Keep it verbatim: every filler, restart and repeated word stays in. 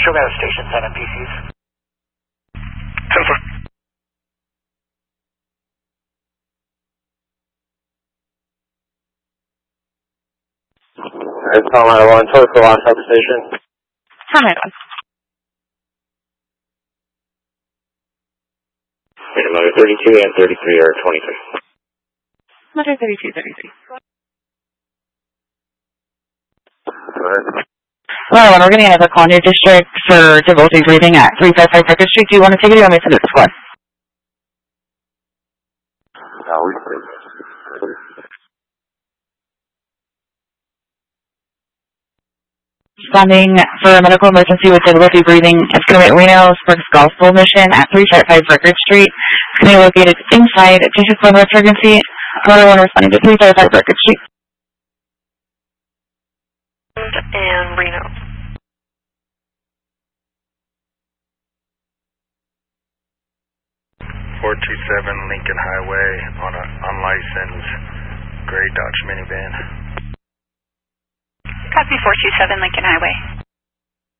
Show me out of station ten M P Cs. ten four. Alright, Palomar one, total for launch up station. Palomar one. Motor thirty-two and thirty-three are twenty-three. Motor thirty-two, thirty-three. Alright. Well, we're getting another call in your district for difficulty breathing at three five five Record Street. Do you want to take it or do you want me to send it to squad? No, we Responding for a medical emergency with difficulty breathing. It's going to be at Reno Springs Gospel Mission at three five five Record Street. It's going to be located inside District one Emergency. Another one responding to three five five Record Street. And Reno. four two seven Lincoln Highway on an unlicensed gray Dodge minivan. Copy four two seven Lincoln Highway.